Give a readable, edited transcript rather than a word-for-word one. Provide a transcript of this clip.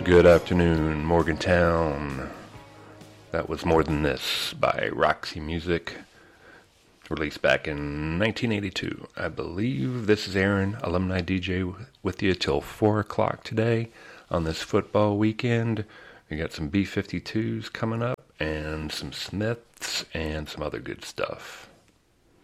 Good afternoon, Morgantown. That was More Than This by Roxy Music, released back in 1982. I believe this is Aaron, alumni DJ, with you till 4 o'clock today on this football weekend. We got some B-52s coming up and some Smiths and some other good stuff.